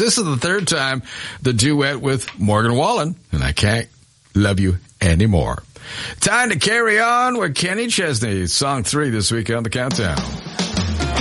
This is the third time the duet with Morgan Wallen, and I Can't Love You Anymore. Time to carry on with Kenny Chesney. Song 3 this week on the Countdown.